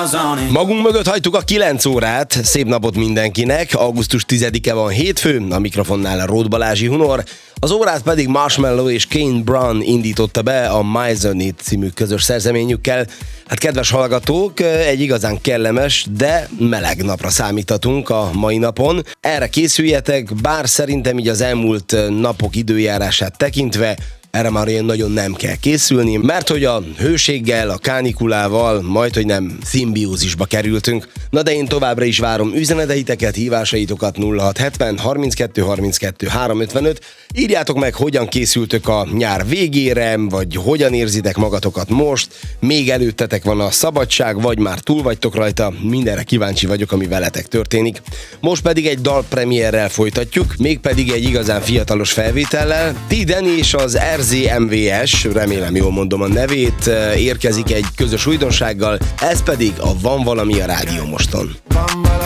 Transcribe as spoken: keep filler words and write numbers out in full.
Magunk mögött hagytuk a kilenc órát, szép napot mindenkinek. augusztus tizedike van, hétfő, a mikrofonnál a Róth Balázsi Hunor. Az órát pedig Marshmello és Kane Brown indította be a Misery című közös szerzeményükkel. Hát kedves hallgatók, egy igazán kellemes, de meleg napra számíthatunk a mai napon. Erre készüljetek, bár szerintem így az elmúlt napok időjárását tekintve erre már ilyen nagyon nem kell készülni, mert hogy a hőséggel, a kánikulával majd, hogy nem szimbiózisba kerültünk. Na de én továbbra is várom üzeneteiteket, hívásaitokat nulla hat hetven harminckettő harminckettő háromszázötvenöt. Írjátok meg, hogyan készültök a nyár végére, vagy hogyan érzitek magatokat most, még előttetek van a szabadság, vagy már túl vagytok rajta, mindenre kíváncsi vagyok, ami veletek történik. Most pedig egy dalpremierrel folytatjuk, mégpedig egy igazán fiatalos felvétellel. T-Danny és az er zé em vé es, remélem jól mondom a nevét, érkezik egy közös újdonsággal, ez pedig a Van valami a rádió moston.